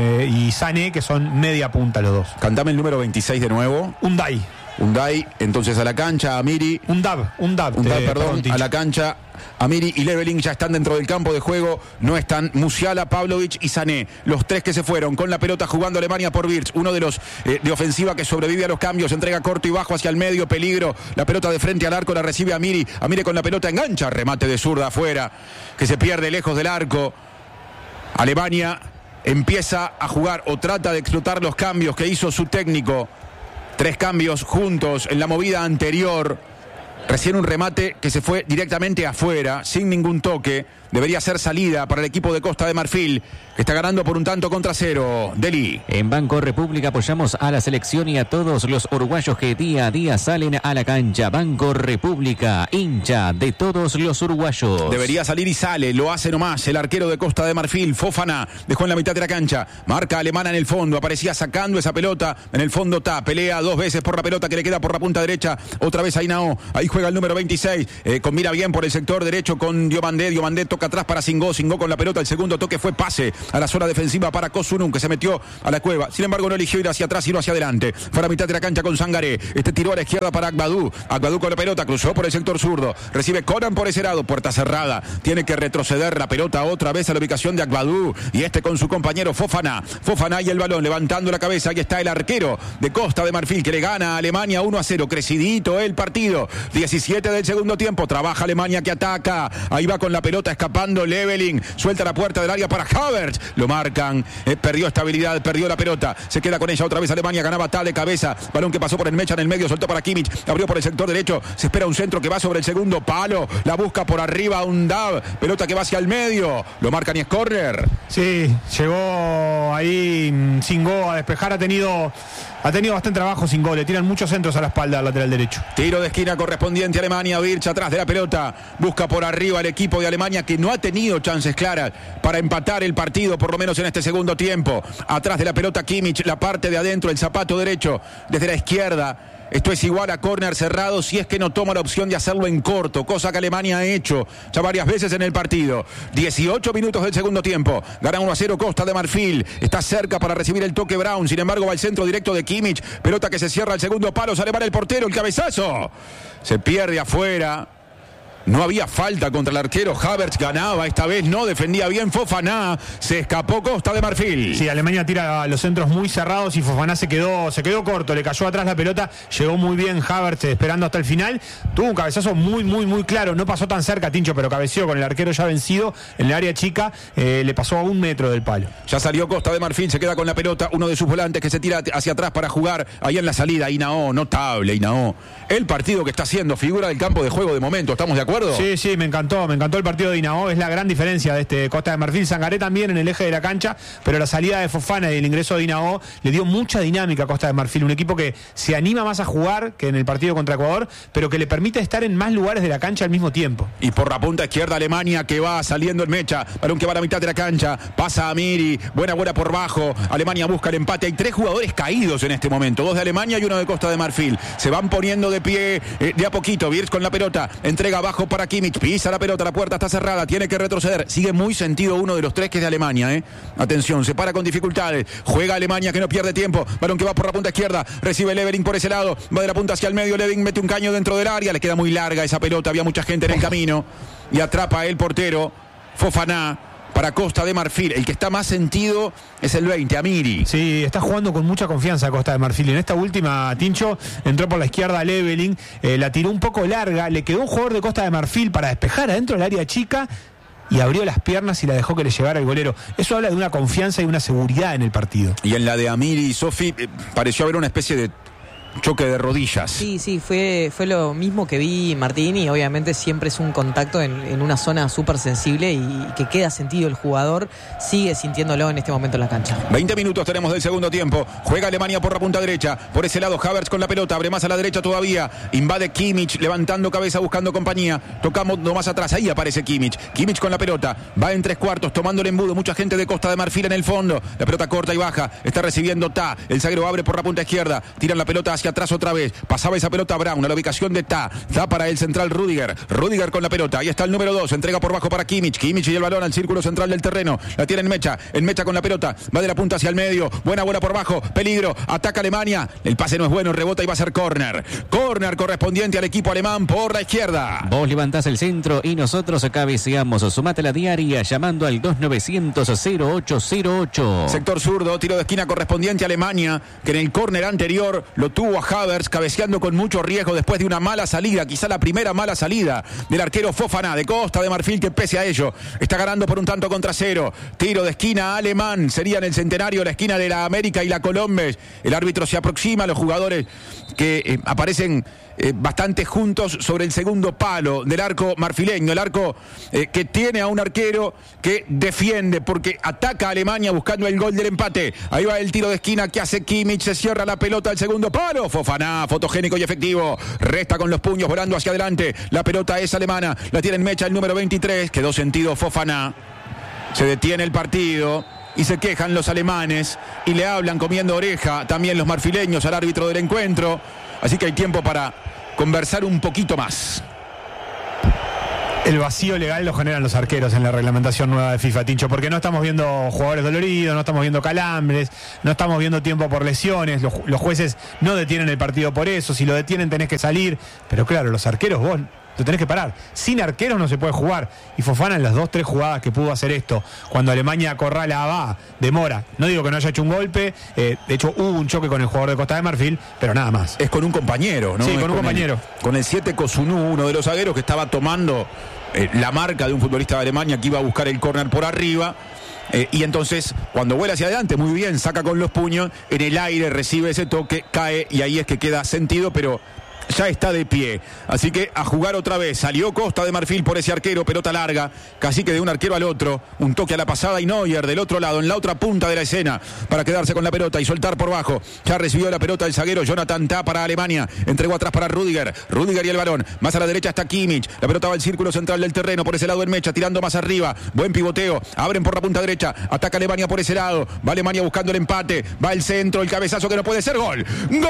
y Sané, que son media punta los dos.
Cantame el número 26 de nuevo.
Unday,
entonces a la cancha, Amiri.
Undab,
Perdón, a la cancha. Amiri y Leveling ya están dentro del campo de juego. No están Musiala, Pavlovic y Sané. Los 3 que se fueron con la pelota jugando Alemania por Wirtz. Uno de los de ofensiva que sobrevive a los cambios. Entrega corto y bajo hacia el medio. Peligro. La pelota de frente al arco la recibe Amiri. Amiri con la pelota engancha. Remate de zurda afuera. Que se pierde lejos del arco. Alemania empieza a jugar o trata de explotar los cambios que hizo su técnico. 3 cambios juntos en la movida anterior. Recién un remate que se fue directamente afuera, sin ningún toque. Debería ser salida para el equipo de Costa de Marfil, que está ganando por 1-0. Deli.
En Banco República apoyamos a la selección y a todos los uruguayos que día a día salen a la cancha. Banco República, hincha de todos los uruguayos.
Debería salir y sale, lo hace nomás el arquero de Costa de Marfil, Fofana. Dejó en la mitad de la cancha, marca alemana en el fondo, aparecía sacando esa pelota. En el fondo pelea 2 veces por la pelota que le queda por la punta derecha. Otra vez Ainao, ahí juega el número 26, combina bien por el sector derecho con Diomandé toca atrás para Singó con la pelota. El segundo toque fue pase a la zona defensiva para Kosunun, que se metió a la cueva. Sin embargo, no eligió ir hacia atrás, sino hacia adelante. Fue a la mitad de la cancha con Sangaré. Tiró a la izquierda para Agbadou con la pelota, cruzó por el sector zurdo. Recibe Conan por ese lado, puerta cerrada. Tiene que retroceder la pelota otra vez a la ubicación de Agbadou. Y con su compañero Fofana y el balón levantando la cabeza. Ahí está el arquero de Costa de Marfil, que le gana a Alemania 1-0. Crecidito el partido. 17 del segundo tiempo. Trabaja Alemania, que ataca. Ahí va con la pelota escapando Leveling. Suelta la puerta del área para Havertz. Lo marcan. Perdió estabilidad, perdió la pelota. Se queda con ella otra vez Alemania. Ganaba tal de cabeza. Balón que pasó por el Mecha en el medio. Soltó para Kimmich. Abrió por el sector derecho. Se espera un centro que va sobre el segundo palo. La busca por arriba Undab. Pelota que va hacia el medio. Lo marcan y es córner.
Sí, llegó ahí Singó a despejar. Ha tenido bastante trabajo Singó. Le tiran muchos centros a la espalda al lateral derecho.
Tiro de esquina correspondiente a Alemania. Wirtz atrás de la pelota. Busca por arriba el equipo de Alemania, que no ha tenido chances claras para empatar el partido, por lo menos en este segundo tiempo. Atrás de la pelota Kimmich, la parte de adentro, el zapato derecho desde la izquierda. Esto es igual a córner cerrado si es que no toma la opción de hacerlo en corto, cosa que Alemania ha hecho ya varias veces en el partido. 18 minutos del segundo tiempo. Gana 1-0 Costa de Marfil. Está cerca para recibir el toque Brown. Sin embargo, va al centro directo de Kimmich. Pelota que se cierra al segundo palo. Sale para el portero. El cabezazo. Se pierde afuera. No había falta contra el arquero. Havertz ganaba, esta vez no defendía bien Fofana. Se escapó Costa de Marfil.
Sí, Alemania tira los centros muy cerrados y Fofana se quedó corto. Le cayó atrás la pelota. Llegó muy bien Havertz esperando hasta el final. Tuvo un cabezazo muy claro. No pasó tan cerca, Tincho, pero cabeceó con el arquero ya vencido en el área chica. Le pasó a 1 metro del palo.
Ya salió Costa de Marfil, se queda con la pelota. Uno de sus volantes que se tira hacia atrás para jugar ahí en la salida. Ainao, notable Ainao. El partido que está haciendo, figura del campo de juego de momento. ¿Estamos de acuerdo?
Sí, me encantó el partido de Ainao. Es la gran diferencia de este Costa de Marfil. Sangaré también en el eje de la cancha, pero la salida de Fofana y el ingreso de Ainao le dio mucha dinámica a Costa de Marfil. Un equipo que se anima más a jugar que en el partido contra Ecuador, pero que le permite estar en más lugares de la cancha al mismo tiempo.
Y por la punta izquierda Alemania, que va saliendo en Mecha, balón que va a la mitad de la cancha, pasa a Miri, buena por bajo. Alemania busca el empate. Hay 3 jugadores caídos en este momento, 2 de Alemania y 1 de Costa de Marfil. Se van poniendo de pie de a poquito. Wirtz con la pelota, entrega abajo para Kimmich, pisa la pelota, la puerta está cerrada, tiene que retroceder. Sigue muy sentido uno de los 3 que es de Alemania. Atención, se para con dificultades. Juega Alemania, que no pierde tiempo. Balón que va por la punta izquierda, recibe Leveling por ese lado, va de la punta hacia el medio. Leveling mete un caño dentro del área, le queda muy larga esa pelota, había mucha gente en el camino y atrapa el portero Fofana. Para Costa de Marfil, el que está más sentido es el 20, Amiri.
Sí, está jugando con mucha confianza Costa de Marfil. En esta última, Tincho, entró por la izquierda Leveling, la tiró un poco larga, le quedó un jugador de Costa de Marfil para despejar adentro del área chica y abrió las piernas y la dejó que le llevara el golero. Eso habla de una confianza y una seguridad en el partido.
Y en la de Amiri y Sofi pareció haber una especie de choque de rodillas.
Sí, fue lo mismo que vi Martín, y obviamente siempre es un contacto en una zona súper sensible y que queda sentido. El jugador sigue sintiéndolo en este momento en la cancha.
20 minutos tenemos del segundo tiempo. Juega Alemania por la punta derecha. Por ese lado Havertz con la pelota. Abre más a la derecha todavía. Invade Kimmich levantando cabeza buscando compañía. Tocamos más atrás. Ahí aparece Kimmich. Kimmich con la pelota. Va en 3/4 tomando el embudo. Mucha gente de Costa de Marfil en el fondo. La pelota corta y baja. Está recibiendo Ta. El zaguero abre por la punta izquierda. Tiran la pelota hacia atrás otra vez. Pasaba esa pelota a Brown a la ubicación de Ta. Ta para el central Rüdiger. Rüdiger con la pelota. Ahí está el número 2. Entrega por bajo para Kimmich. Kimmich y el balón al círculo central del terreno. La tiene en Mecha. En Mecha con la pelota. Va de la punta hacia el medio. Buena por bajo. Peligro. Ataca Alemania. El pase no es bueno. Rebota y va a ser córner. Córner correspondiente al equipo alemán por la izquierda.
Vos levantás el centro y nosotros cabeceamos. Sumate a la diaria llamando al 2900-0808.
Sector zurdo. Tiro de esquina correspondiente a Alemania, que en el córner anterior lo tuvo a Havertz cabeceando con mucho riesgo después de una mala salida. Quizá la primera mala salida del arquero Fofana de Costa de Marfil, que pese a ello está ganando por un tanto contra cero. Tiro de esquina alemán. Sería en el centenario la esquina de la América y la Colombes. El árbitro se aproxima a los jugadores que aparecen bastante juntos sobre el segundo palo del arco marfileño. El arco que tiene a un arquero que defiende porque ataca a Alemania buscando el gol del empate. Ahí va el tiro de esquina que hace Kimmich. Se cierra la pelota al segundo palo. Fofana, fotogénico y efectivo. Resta con los puños volando hacia adelante. La pelota es alemana. La tiene en Mecha el número 23. Quedó sentido Fofana. Se detiene el partido. Y se quejan los alemanes y le hablan comiendo oreja también los marfileños al árbitro del encuentro. Así que hay tiempo para conversar un poquito más.
El vacío legal lo generan los arqueros en la reglamentación nueva de FIFA, Tincho, porque no estamos viendo jugadores doloridos, no estamos viendo calambres, no estamos viendo tiempo por lesiones. Los jueces no detienen el partido por eso. Si lo detienen tenés que salir. Pero claro, los arqueros vos lo tenés que parar. Sin arqueros no se puede jugar. Y Fofana en las 2-3 jugadas que pudo hacer esto, cuando Alemania acorrala va, demora. No digo que no haya hecho un golpe, de hecho hubo un choque con el jugador de Costa de Marfil, pero nada más.
Es con un compañero, ¿no?
Sí, con un compañero.
Con el 7 Kosunú, uno de los zagueros que estaba tomando la marca de un futbolista de Alemania que iba a buscar el córner por arriba. Y entonces, cuando vuela hacia adelante, muy bien, saca con los puños, en el aire recibe ese toque, cae y ahí es que queda sentido, pero ya está de pie. Así que a jugar otra vez. Salió Costa de Marfil por ese arquero, pelota larga, casi que de un arquero al otro. Un toque a la pasada y Neuer del otro lado, en la otra punta de la escena, para quedarse con la pelota y soltar por bajo. Ya recibió la pelota el zaguero Jonathan Tah para Alemania. Entregó atrás para Rüdiger. Rüdiger y el balón. Más a la derecha está Kimmich. La pelota va al círculo central del terreno. Por ese lado en Mecha, tirando más arriba. Buen pivoteo. Abren por la punta derecha. Ataca Alemania por ese lado. Va Alemania buscando el empate. Va el centro, el cabezazo que no puede ser. Gol. ¡Gol!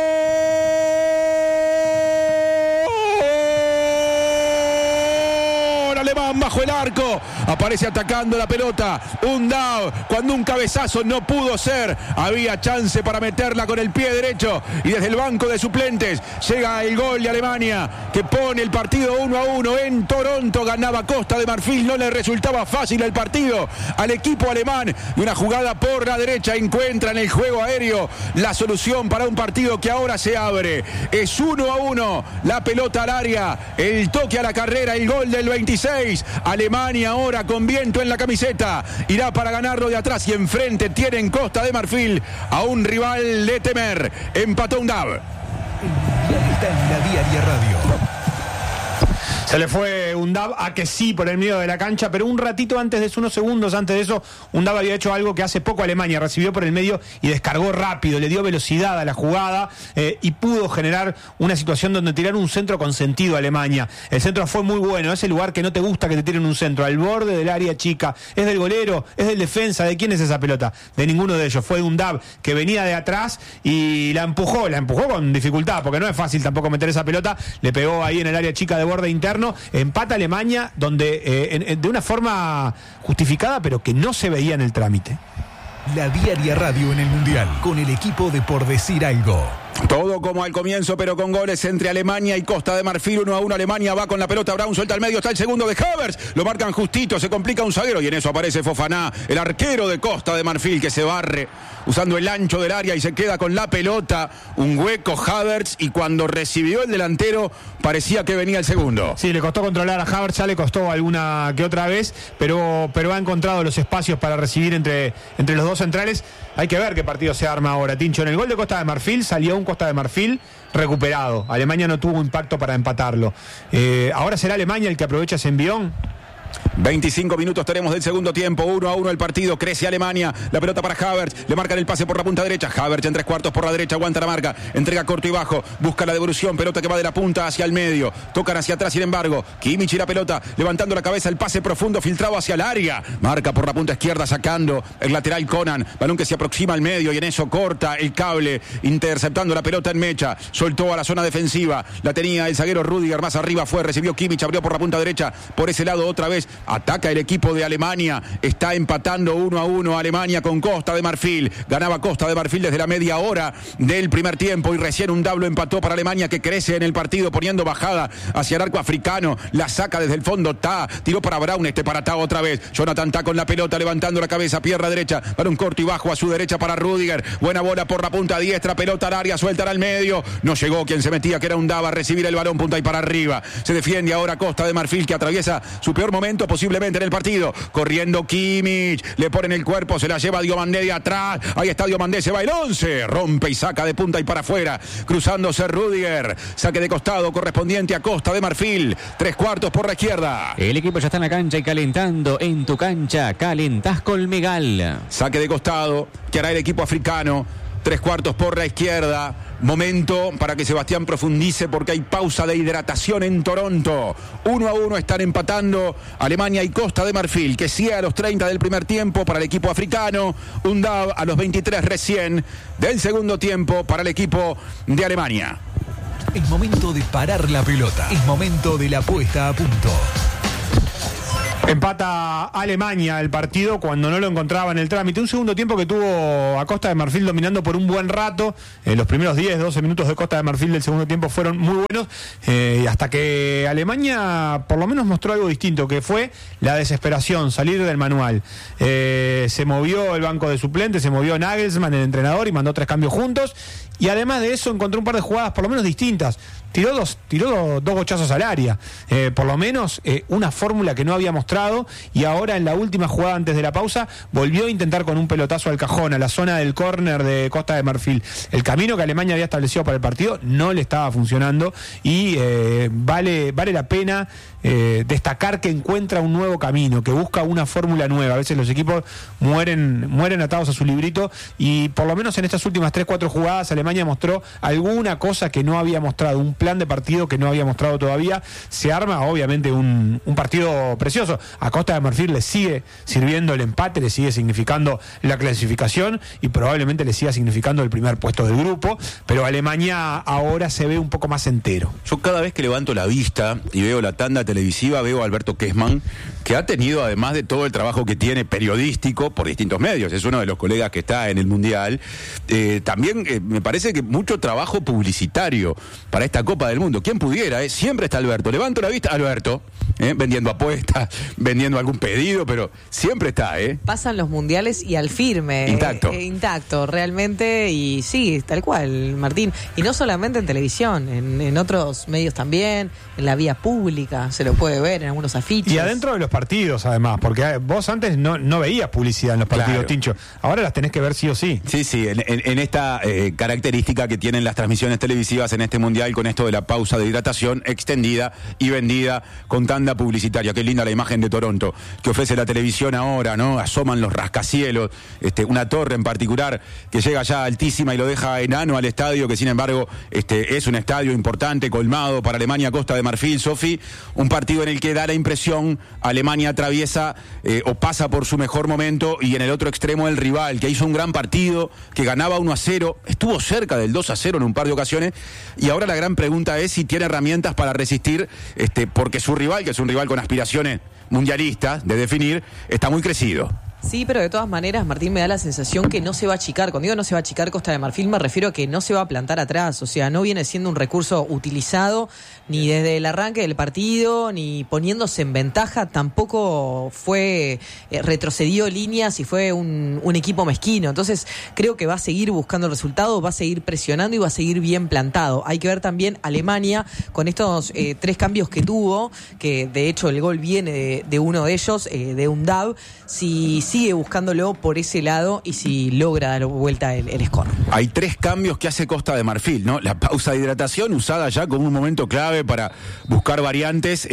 Alemán bajo el arco, aparece atacando la pelota, Undav, cuando un cabezazo no pudo ser, había chance para meterla con el pie derecho y desde el banco de suplentes llega el gol de Alemania que pone el partido 1-1 en Toronto. Ganaba Costa de Marfil, no le resultaba fácil el partido al equipo alemán y una jugada por la derecha encuentra en el juego aéreo la solución para un partido que ahora se abre. Es 1-1, la pelota al área, el toque a la carrera, el gol del 26. Alemania ahora con viento en la camiseta, irá para ganarlo de atrás y enfrente tienen Costa de Marfil a un rival de temer. Empató Undav.
El Mundial está en la Diaria Radio.
Se le fue Undav a que sí por el medio de la cancha, pero un ratito antes de eso, unos segundos antes de eso, Undav había hecho algo que hace poco Alemania, recibió por el medio y descargó rápido, le dio velocidad a la jugada y pudo generar una situación donde tirar un centro con sentido a Alemania. El centro fue muy bueno, ese lugar que no te gusta que te tiren un centro, al borde del área chica, es del golero, es del defensa, ¿de quién es esa pelota? De ninguno de ellos, fue de Undav que venía de atrás y la empujó con dificultad, porque no es fácil tampoco meter esa pelota, le pegó ahí en el área chica de borde interno. Empata Alemania donde de una forma justificada pero que no se veía en el trámite.
La Diaria Radio en el Mundial, con el equipo de Por Decir Algo.
Todo como al comienzo, pero con goles entre Alemania y Costa de Marfil. 1-1. Alemania va con la pelota. Brown suelta al medio. Está el segundo de Havertz. Lo marcan justito. Se complica un zaguero. Y en eso aparece Fofana, el arquero de Costa de Marfil, que se barre usando el ancho del área y se queda con la pelota. Un hueco Havertz. Y cuando recibió el delantero, parecía que venía el segundo.
Sí, le costó controlar a Havertz. Ya le costó alguna que otra vez. Pero ha encontrado los espacios para recibir entre los dos centrales. hay que ver qué partido se arma ahora, Tincho. En el gol de Costa de Marfil salió un Costa de Marfil recuperado. Alemania no tuvo impacto para empatarlo. Ahora será Alemania el que aprovecha ese envión.
25 minutos tenemos del segundo tiempo, 1-1 el partido, crece Alemania, la pelota para Havertz, le marcan el pase por la punta derecha, Havertz en 3/4 por la derecha, aguanta la marca, entrega corto y bajo, busca la devolución, pelota que va de la punta hacia el medio, tocan hacia atrás, sin embargo, Kimmich y la pelota, levantando la cabeza, el pase profundo, filtrado hacia el área, marca por la punta izquierda, sacando el lateral Conan, balón que se aproxima al medio y en eso corta el cable, interceptando la pelota en mecha, soltó a la zona defensiva, la tenía el zaguero Rudiger, más arriba fue, recibió Kimmich, abrió por la punta derecha, por ese lado otra vez, ataca el equipo de Alemania, está empatando 1-1 Alemania con Costa de Marfil, ganaba Costa de Marfil desde la media hora del primer tiempo y recién un lo empató para Alemania que crece en el partido poniendo bajada hacia el arco africano, la saca desde el fondo, tiró para Brown, para Ta otra vez, Jonathan Ta con la pelota levantando la cabeza, pierna derecha, para un corto y bajo a su derecha para Rudiger, buena bola por la punta diestra, pelota al área, suelta al medio, no llegó quien se metía que era un Dava a recibir el balón, punta y para arriba, se defiende ahora Costa de Marfil que atraviesa su peor momento posiblemente en el partido, corriendo Kimmich, le ponen el cuerpo, se la lleva Diomandé de atrás, ahí está Diomandé, se va el 11, rompe y saca de punta y para afuera, cruzándose Rudiger, saque de costado correspondiente a Costa de Marfil, 3/4 por la izquierda.
El equipo ya está en la cancha y calentando en tu cancha, calentás Colmegal.
Saque de costado, que hará el equipo africano, 3/4 por la izquierda. Momento para que Sebastián profundice porque hay pausa de hidratación en Toronto. 1-1 están empatando Alemania y Costa de Marfil, que sigue a los 30 del primer tiempo para el equipo africano. Un DAB a los 23 recién del segundo tiempo para el equipo de Alemania.
Es momento de parar la pelota. Es momento de la puesta a punto.
Empata Alemania el partido cuando no lo encontraba en el trámite. Un segundo tiempo que tuvo a Costa de Marfil dominando por un buen rato. Los primeros 10-12 minutos de Costa de Marfil del segundo tiempo fueron muy buenos. Hasta que Alemania por lo menos mostró algo distinto, que fue la desesperación, salir del manual. Se movió el banco de suplentes, se movió Nagelsmann, el entrenador, y mandó 3 cambios juntos. Y además de eso encontró un par de jugadas por lo menos distintas. Tiró dos bochazos al área. Por lo menos una fórmula que no había mostrado, y ahora en la última jugada antes de la pausa volvió a intentar con un pelotazo al cajón, a la zona del córner de Costa de Marfil. El camino que Alemania había establecido para el partido no le estaba funcionando, y vale la pena destacar que encuentra un nuevo camino, que busca una fórmula nueva. A veces los equipos mueren atados a su librito, y por lo menos en estas últimas 3-4 jugadas Alemania mostró alguna cosa que no había mostrado, un plan de partido que no había mostrado todavía. Se arma obviamente un partido precioso. A Costa de Marfil le sigue sirviendo el empate, le sigue significando la clasificación y probablemente le siga significando el primer puesto del grupo, pero Alemania ahora se ve un poco más entero.
Yo cada vez que levanto la vista y veo la tanda televisiva, veo a Alberto Kessmann, que ha tenido, además de todo el trabajo que tiene periodístico por distintos medios, es uno de los colegas que está en el Mundial, también me parece que mucho trabajo publicitario para esta Copa del Mundo. ¿Quién pudiera? Siempre está Alberto. Levanto la vista, Alberto, vendiendo apuestas, vendiendo algún pedido, pero siempre está.
Pasan los mundiales y al firme. Intacto, realmente, y sí, tal cual, Martín. Y no solamente en televisión, en otros medios también, en la vía pública, se lo puede ver en algunos afiches.
Y adentro de los partidos, además, porque vos antes no veías publicidad en los partidos, claro. Tincho. Ahora las tenés que ver sí o sí.
Sí, en esta característica que tienen las transmisiones televisivas en este mundial, con esto de la pausa de hidratación extendida y vendida con tanda publicitaria. Qué linda la imagen de Toronto que ofrece la televisión ahora, ¿no? Asoman los rascacielos, una torre en particular que llega ya altísima y lo deja enano al estadio, que sin embargo es un estadio importante, colmado para Alemania, Costa de Marfil. Sofi, un partido en el que da la impresión Alemania atraviesa o pasa por su mejor momento, y en el otro extremo el rival, que hizo un gran partido, que ganaba 1-0, estuvo cerca del 2-0 en un par de ocasiones, y ahora la gran pregunta es si tiene herramientas para resistir, porque su rival, que es un rival con aspiraciones mundialistas de definir, está muy crecido.
Sí, pero de todas maneras, Martín, me da la sensación que no se va a achicar. Cuando digo no se va a achicar Costa de Marfil, me refiero a que no se va a plantar atrás. O sea, no viene siendo un recurso utilizado ni desde el arranque del partido, ni poniéndose en ventaja. Tampoco fue retrocedió líneas y fue un equipo mezquino. Entonces, creo que va a seguir buscando el resultado, va a seguir presionando y va a seguir bien plantado. Hay que ver también Alemania con estos 3 cambios que tuvo, que de hecho el gol viene de uno de ellos, de un DAB. Si sigue buscándolo por ese lado y si logra dar vuelta el score.
Hay 3 cambios que hace Costa de Marfil, ¿no? La pausa de hidratación usada ya como un momento clave para buscar variantes.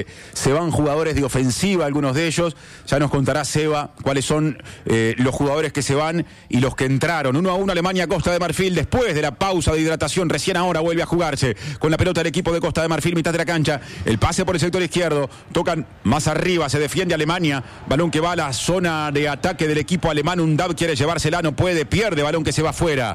Se van jugadores de ofensiva, algunos de ellos. Ya nos contará Seba cuáles son los jugadores que se van y los que entraron. 1-1 Alemania, Costa de Marfil. Después de la pausa de hidratación, recién ahora vuelve a jugarse con la pelota del equipo de Costa de Marfil, mitad de la cancha. El pase por el sector izquierdo. Tocan más arriba, se defiende Alemania. Balón que va a la zona de ataque del equipo alemán. Undab quiere llevársela, no puede, pierde, balón que se va afuera.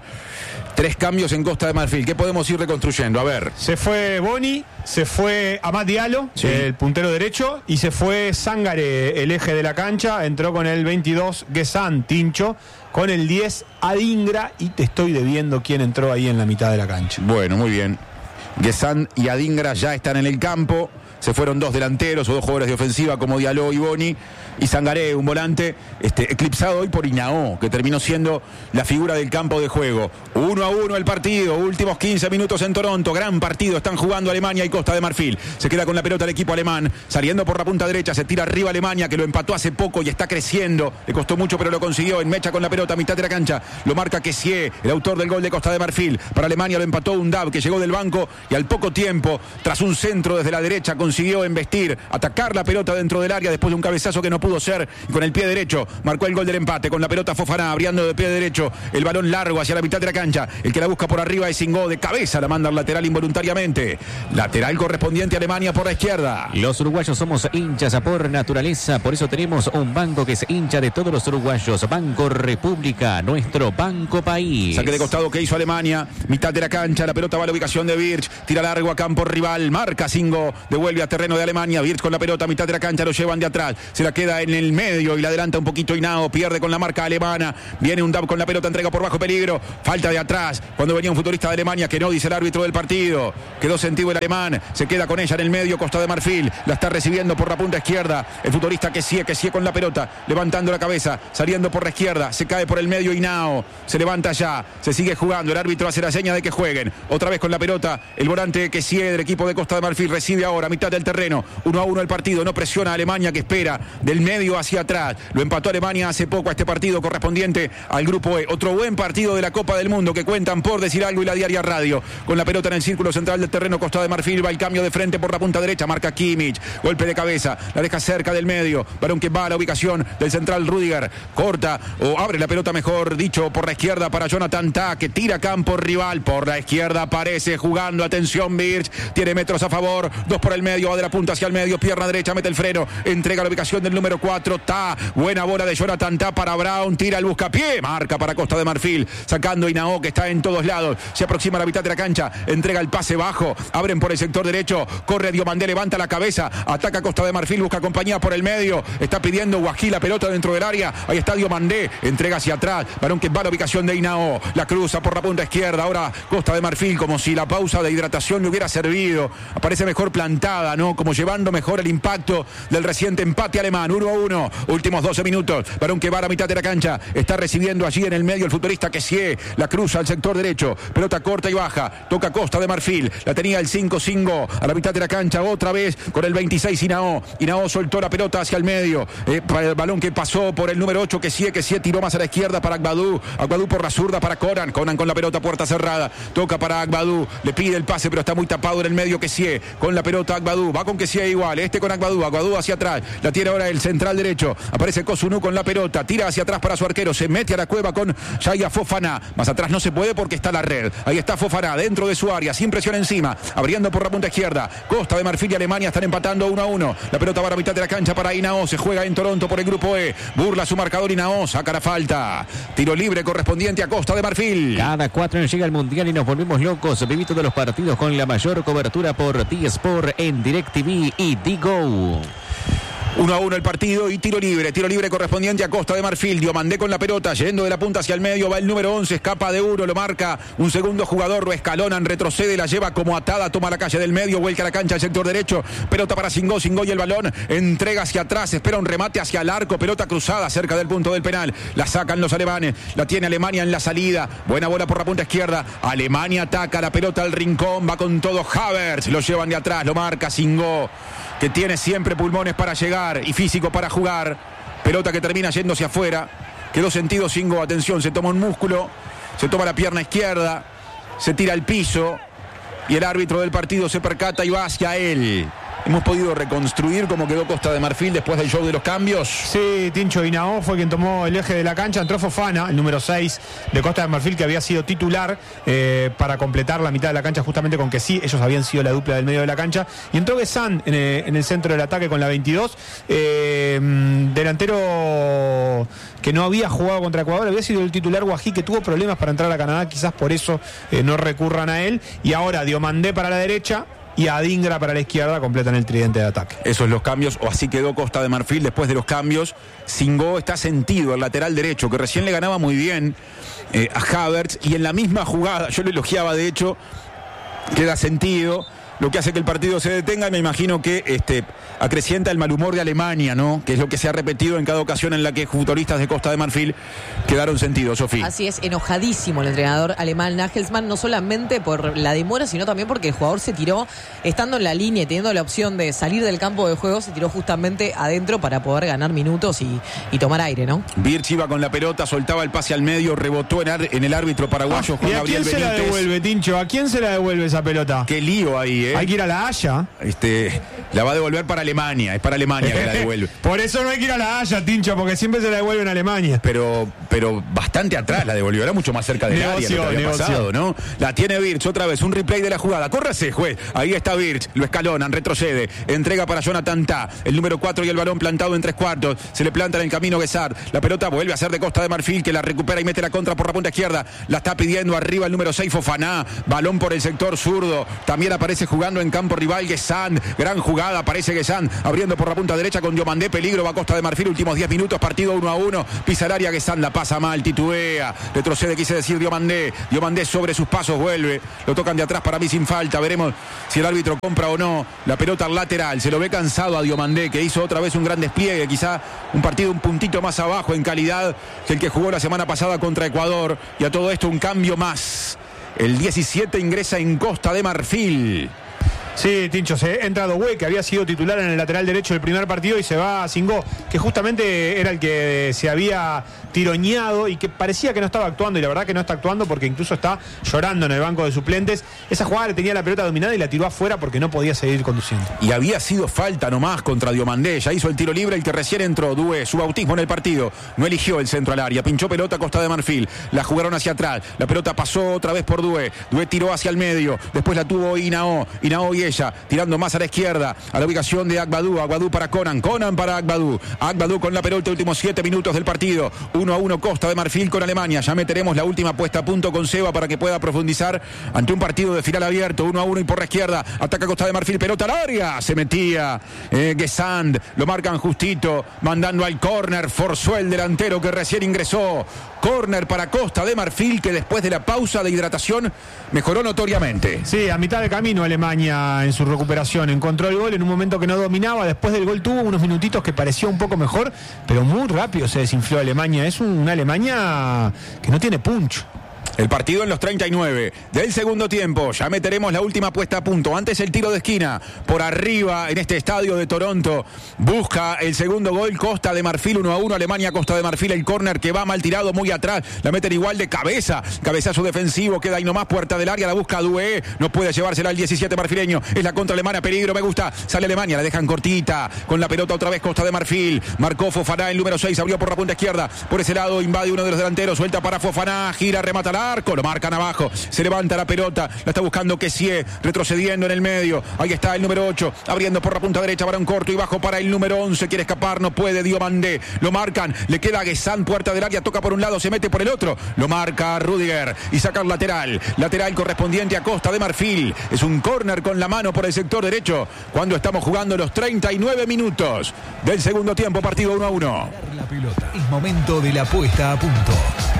3 cambios en Costa de Marfil. ¿Qué podemos ir reconstruyendo? A ver.
Se fue Boni, se fue Amad Diallo, sí, el puntero derecho, y se fue Sangare, el eje de la cancha. Entró con el 22 Guesan Tincho, con el 10 Adingra, y te estoy debiendo quién entró ahí en la mitad de la cancha.
Bueno, muy bien. Guesan y Adingra ya están en el campo. Se fueron 2 delanteros o 2 jugadores de ofensiva como Diallo y Boni, y Sangaré, un volante eclipsado hoy por Hinao, que terminó siendo la figura del campo de juego. 1-1 el partido, últimos 15 minutos en Toronto, gran partido, están jugando Alemania y Costa de Marfil. Se queda con la pelota el equipo alemán, saliendo por la punta derecha, se tira arriba Alemania, que lo empató hace poco y está creciendo, le costó mucho pero lo consiguió, en mecha con la pelota, mitad de la cancha, lo marca Kessie, el autor del gol de Costa de Marfil. Para Alemania lo empató Undab, que llegó del banco y al poco tiempo, tras un centro desde la derecha, consiguió embestir, atacar la pelota dentro del área después de un cabezazo que no pudo ser, y con el pie derecho marcó el gol del empate, con la pelota Fofana abriendo de pie derecho, el balón largo hacia la mitad de la cancha, el que la busca por arriba es Singó, de cabeza la manda al lateral involuntariamente, lateral correspondiente a Alemania por la izquierda.
Los uruguayos somos hinchas por naturaleza, por eso tenemos un banco que es hincha de todos los uruguayos, Banco República, nuestro banco país.
Saque de costado que hizo Alemania, mitad de la cancha, la pelota va a la ubicación de Birch, tira largo a campo rival, marca Singó, devuelve a terreno de Alemania, Birch con la pelota, mitad de la cancha, lo llevan de atrás, se la queda en el medio y la adelanta un poquito Hinao, pierde con la marca alemana, viene Undab con la pelota, entrega por bajo peligro, falta de atrás, cuando venía un futbolista de Alemania que no, dice el árbitro del partido, quedó sentido el alemán, se queda con ella en el medio, Costa de Marfil, la está recibiendo por la punta izquierda, el futbolista Kessie con la pelota, levantando la cabeza, saliendo por la izquierda, se cae por el medio Hinao, se levanta ya, se sigue jugando, el árbitro hace la seña de que jueguen, otra vez con la pelota, el volante Kessie del equipo de Costa de Marfil recibe ahora, mitad del terreno, 1-1 el partido, no presiona a Alemania, que espera del medio hacia atrás, lo empató Alemania hace poco a este partido correspondiente al grupo E, otro buen partido de la Copa del Mundo que cuentan por decir algo y la Diaria Radio, con la pelota en el círculo central del terreno, Costa de Marfil, va el cambio de frente por la punta derecha, marca Kimmich, golpe de cabeza, la deja cerca del medio, balón que va a la ubicación del central Rudiger, corta o abre la pelota mejor dicho por la izquierda para Jonathan Tah, que tira campo rival, por la izquierda aparece jugando, atención Birch, tiene metros a favor, 2 por el medio, va de la punta hacia el medio, pierna derecha, mete el freno, entrega la ubicación del número 4, Tah, buena bola de Jonathan Tah para Brown, tira el buscapié, marca para Costa de Marfil, sacando Hinao, que está en todos lados, se aproxima a la mitad de la cancha, entrega el pase bajo, abren por el sector derecho, corre Diomandé, levanta la cabeza, ataca Costa de Marfil, busca compañía por el medio, está pidiendo Guají la pelota dentro del área, ahí está Diomandé, entrega hacia atrás, balón que va a la ubicación de Hinao, la cruza por la punta izquierda, ahora Costa de Marfil, como si la pausa de hidratación le hubiera servido, aparece mejor plantada, ¿no? Como llevando mejor el impacto del reciente empate alemán, 1-1, últimos 12 minutos, balón que va a la mitad de la cancha, está recibiendo allí en el medio el futbolista Kessie, la cruza al sector derecho, pelota corta y baja, toca Costa de Marfil, la tenía el 5-5 a la mitad de la cancha, otra vez con el 26 Hinao soltó la pelota hacia el medio, el balón que pasó por el número 8 Kessie tiró más a la izquierda para Agbadou por la zurda para Conan con la pelota puerta cerrada, toca para Agbadou, le pide el pase pero está muy tapado en el medio Kessie, con la pelota Agbadou, va con Kessie igual, con Agbadou hacia atrás, la tiene ahora el central derecho, aparece Kosunu con la pelota, tira hacia atrás para su arquero, se mete a la cueva con Yaya Fofana, más atrás no se puede porque está la red, ahí está Fofana dentro de su área, sin presión encima, abriendo por la punta izquierda, Costa de Marfil y Alemania están empatando 1-1, la pelota va a la mitad de la cancha para Hinao, se juega en Toronto por el grupo E, burla su marcador Hinao, saca la falta, tiro libre correspondiente a Costa de Marfil.
Cada 4 llega el Mundial y nos volvemos locos, viví todos los partidos con la mayor cobertura por T-Sport en DirecTV y Digo.
1-1 el partido y tiro libre correspondiente a Costa de Marfil, Diomandé con la pelota, yendo de la punta hacia el medio, va el número 11, escapa de uno, lo marca un segundo jugador, lo escalonan, retrocede, la lleva como atada, toma la calle del medio, vuelca a la cancha al sector derecho, pelota para Singó y el balón, entrega hacia atrás, espera un remate hacia el arco, pelota cruzada cerca del punto del penal, la sacan los alemanes, la tiene Alemania en la salida, buena bola por la punta izquierda, Alemania ataca la pelota al rincón, va con todo Havertz, lo llevan de atrás, lo marca Singó, que tiene siempre pulmones para llegar y físico para jugar. pelota que termina yéndose afuera, quedó sentido Singo, atención, se toma un músculo, se toma la pierna izquierda, se tira al piso y el árbitro del partido se percata y va hacia él. Hemos podido reconstruir cómo quedó Costa de Marfil después del show de los cambios.
Sí, Tincho Hinao fue quien tomó el eje de la cancha. Entró Fofana, el número 6 de Costa de Marfil, que había sido titular para completar la mitad de la cancha, justamente con que sí, ellos habían sido la dupla del medio de la cancha. Y entró Guessán en el centro del ataque con la 22. Delantero que no había jugado contra Ecuador, había sido el titular Guají, que tuvo problemas para entrar a Canadá, quizás por eso no recurran a él. Y ahora Diomandé para la derecha y Adingra para la izquierda completan el tridente de ataque.
Esos los cambios, o así quedó Costa de Marfil después de los cambios. Singo está sentido, el lateral derecho, que recién le ganaba muy bien a Havertz, y en la misma jugada, yo lo elogiaba de hecho, queda sentido, lo que hace que el partido se detenga, y me imagino que acrecienta el mal humor de Alemania, ¿no? Que es lo que se ha repetido en cada ocasión en la que futbolistas de Costa de Marfil quedaron sentidos, Sofía.
Así es, enojadísimo el entrenador alemán Nagelsmann, no solamente por la demora, sino también porque el jugador se tiró, estando en la línea y teniendo la opción de salir del campo de juego, se tiró justamente adentro para poder ganar minutos y tomar aire, ¿no?
Birch iba con la pelota, soltaba el pase al medio, rebotó en el árbitro paraguayo Juan
¿Y a
Gabriel
quién
Benítez.
se la devuelve, Tincho? ¿A quién se la devuelve esa pelota?
Qué lío ahí,
Hay que ir a la Haya.
La va a devolver para Alemania, es para Alemania que la devuelve.
Por eso no hay que ir a la Haya, Tincho, porque siempre se la devuelven a Alemania.
Pero bastante atrás la devolvió, era mucho más cerca del área lo que había pasado, ¿no? La tiene Birch, otra vez, un replay de la jugada. Córrase, juez. Ahí está Birch, lo escalonan, retrocede, entrega para Jonathan Tah, el número 4 y el balón plantado en 3/4. Se le planta en el camino Guessard. La pelota vuelve a ser de Costa de Marfil, que la recupera y mete la contra por la punta izquierda. La está pidiendo arriba el número 6 Fofana. Balón por el sector zurdo. También aparece jugando en campo rival Guessand. Gran jugada, aparece Guessand abriendo por la punta derecha con Diomandé. Peligro, va Costa de Marfil. Últimos 10 minutos, partido 1-1. Pisa el área, Guessand la pasa mal, titubea. Retrocede, quise decir Diomandé. Diomandé sobre sus pasos vuelve. Lo tocan de atrás para mí sin falta. Veremos si el árbitro compra o no. La pelota al lateral. Se lo ve cansado a Diomandé, que hizo otra vez un gran despliegue. Quizá un partido un puntito más abajo en calidad que el que jugó la semana pasada contra Ecuador. Y a todo esto un cambio más. El 17 ingresa en Costa de Marfil.
Sí, Tincho, se entra Doué, que había sido titular en el lateral derecho del primer partido, y se va a Singo, que justamente era el que se había tiroñado y que parecía que no estaba actuando, y la verdad que no está actuando porque incluso está llorando en el banco de suplentes. Esa jugada le tenía la pelota dominada y la tiró afuera porque no podía seguir conduciendo.
Y había sido falta nomás contra Diomandé. Ya hizo el tiro libre el que recién entró, Doué, su bautismo en el partido. No eligió el centro al área, pinchó pelota Costa de Marfil, la jugaron hacia atrás, la pelota pasó otra vez por Doué. Doué tiró hacia el medio, después la tuvo Hinao y ella, tirando más a la izquierda, a la ubicación de Agbadou. Agbadou para Conan para Agbadou. Agbadou con la pelota, últimos 7 minutos del partido. 1-1 Costa de Marfil con Alemania. Ya meteremos la última puesta a punto con Seba para que pueda profundizar ante un partido de final abierto. 1-1 y por la izquierda ataca Costa de Marfil, pelota al área. Se metía Guessand, lo marcan justito, mandando al córner. Forzó el delantero que recién ingresó. Córner para Costa de Marfil, que después de la pausa de hidratación mejoró notoriamente.
Sí, a mitad de camino Alemania en su recuperación encontró el gol en un momento que no dominaba. Después del gol tuvo unos minutitos que pareció un poco mejor, pero muy rápido se desinfló Alemania. Es una Alemania que no tiene punch.
El partido en los 39 del segundo tiempo. Ya meteremos la última puesta a punto. Antes el tiro de esquina por arriba en este estadio de Toronto. Busca el segundo gol Costa de Marfil, 1-1 Alemania, Costa de Marfil. El córner que va mal tirado, muy atrás. La meten igual de cabeza. Cabezazo defensivo, queda ahí nomás, puerta del área. La busca Doué. No puede llevársela al 17 marfileño. Es la contra alemana, peligro, me gusta. Sale Alemania, la dejan cortita. Con la pelota otra vez Costa de Marfil. Marcó Fofana, el número 6. Abrió por la punta izquierda. Por ese lado invade uno de los delanteros. Suelta para Fofana. Gira, remata la arco, lo marcan abajo, se levanta la pelota, la está buscando Kessie, retrocediendo en el medio, ahí está el número 8, abriendo por la punta derecha, varón corto y bajo para el número 11, quiere escapar, no puede, Diomandé, lo marcan, le queda Guessand, puerta del área, toca por un lado, se mete por el otro, lo marca Rudiger y saca el lateral correspondiente a Costa de Marfil, es un córner con la mano por el sector derecho, cuando estamos jugando los 39 minutos del segundo tiempo, partido 1-1.
La pelota, es momento de la puesta a punto.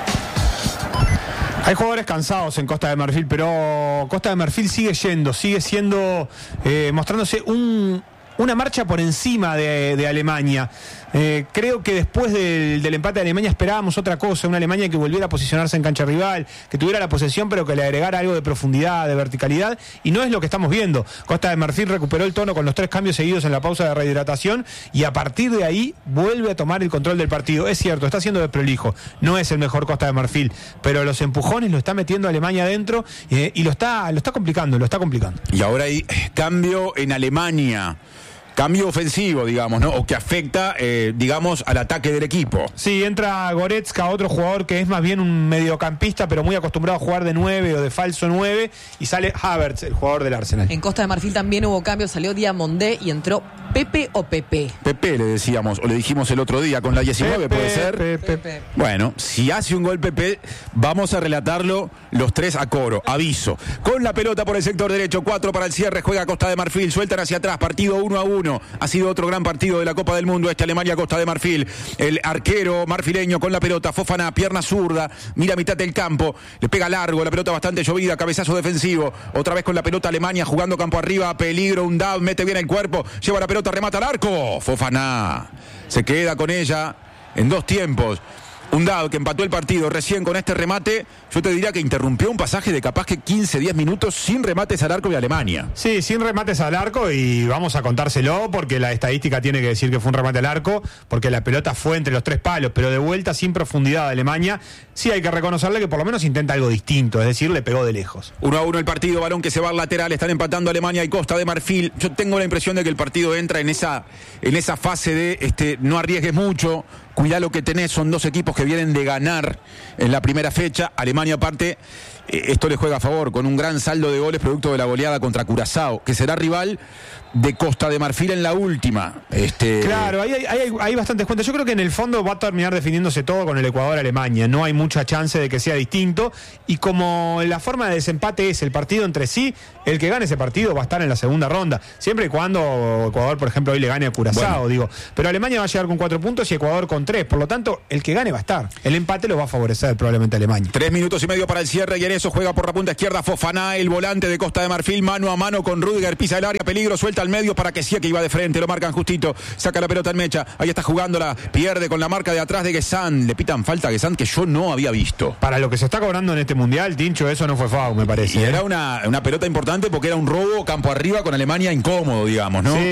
Hay jugadores cansados en Costa de Marfil, pero Costa de Marfil sigue siendo, mostrándose un una marcha por encima de Alemania. Creo que después del empate de Alemania esperábamos otra cosa, una Alemania que volviera a posicionarse en cancha rival, que tuviera la posesión pero que le agregara algo de profundidad, de verticalidad, y no es lo que estamos viendo. Costa de Marfil recuperó el tono con los 3 cambios seguidos en la pausa de rehidratación y a partir de ahí vuelve a tomar el control del partido. Es cierto, está siendo desprolijo, no es el mejor Costa de Marfil, pero los empujones lo está metiendo Alemania adentro y lo está complicando.
Y ahora hay cambio en Alemania. Cambio ofensivo, digamos, ¿no? O que afecta, digamos, al ataque del equipo.
Sí, entra Goretzka, otro jugador que es más bien un mediocampista, pero muy acostumbrado a jugar de 9 o de falso 9, y sale Havertz, el jugador del Arsenal.
En Costa de Marfil también hubo cambios, salió Diamondé y entró Pepe o Pepe.
Pepe le decíamos, o le dijimos el otro día con la 19, puede ser.
Pepe.
Bueno, si hace un gol Pepe, vamos a relatarlo los 3 a coro, aviso. Con la pelota por el sector derecho, 4 para el cierre, juega Costa de Marfil, sueltan hacia atrás, partido 1-1. Ha sido otro gran partido de la Copa del Mundo, Alemania-Costa de Marfil. El arquero marfileño con la pelota, Fofana, pierna zurda, mira a mitad del campo, le pega largo, la pelota bastante llovida, cabezazo defensivo. Otra vez con la pelota Alemania, jugando campo arriba, peligro, Undav, mete bien el cuerpo, lleva la pelota, remata al arco. Fofana se queda con ella en 2 tiempos. Undav, que empató el partido recién con este remate, yo te diría que interrumpió un pasaje de capaz que 15-10 minutos sin remates al arco de Alemania.
Sí, sin remates al arco, y vamos a contárselo porque la estadística tiene que decir que fue un remate al arco, porque la pelota fue entre los 3 palos, pero de vuelta sin profundidad de Alemania. Sí hay que reconocerle que por lo menos intenta algo distinto, es decir, le pegó de lejos.
1-1 el partido, balón que se va al lateral, están empatando Alemania y Costa de Marfil. Yo tengo la impresión de que el partido entra en esa fase de no arriesgues mucho, cuidá lo que tenés, son 2 equipos que vienen de ganar en la primera fecha. Alemania aparte, esto le juega a favor, con un gran saldo de goles producto de la goleada contra Curazao, que será rival de Costa de Marfil en la última.
Claro, hay bastantes cuentas. Yo creo que en el fondo va a terminar definiéndose todo con el Ecuador-Alemania. No hay mucha chance de que sea distinto. Y como la forma de desempate es el partido entre sí, el que gane ese partido va a estar en la segunda ronda. Siempre y cuando Ecuador, por ejemplo, hoy le gane a Curazao,
bueno.
Pero Alemania va a llegar con 4 puntos y Ecuador con 3. Por lo tanto, el que gane va a estar. El empate lo va a favorecer probablemente a Alemania.
3 minutos y medio para el cierre, y en eso juega por la punta izquierda Fofana, el volante de Costa de Marfil, mano a mano con Rüdiger, pisa el área, peligro, suelta al medio para que sí, que iba de frente, lo marcan justito, saca la pelota en mecha, ahí está jugándola, pierde con la marca de atrás de Guessant, le pitan falta a Guessant que yo no había visto.
Para lo que se está cobrando en este mundial, Tincho, eso no fue foul, me parece.
Y era una pelota importante porque era un robo campo arriba con Alemania incómodo, digamos, ¿no?
Sí.